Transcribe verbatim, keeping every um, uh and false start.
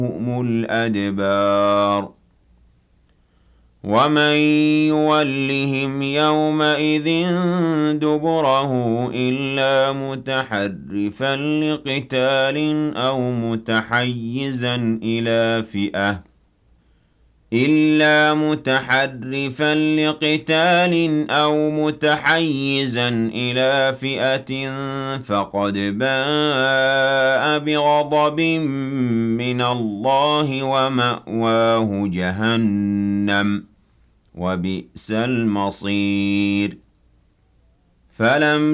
الْأَدْبَارِ وَمَن يُوَلِّهِمْ يَوْمَئِذٍ دُبُرَهُ إِلَّا مُتَحَرِّفًا لِّقِتَالٍ أَوْ مُتَحَيِّزًا إِلَىٰ فِئَةٍ إِلَّا مُتَحَرِّفًا لِّقِتَالٍ أَوْ مُتَحَيِّزًا إِلَىٰ فِئَةٍ فَقَدْ بَاءَ بِغَضَبٍ مِّنَ اللَّهِ وَمَأْوَاهُ جَهَنَّمُ ۖ وَبِئْسَ الْمَصِيرُ. فَلَمْ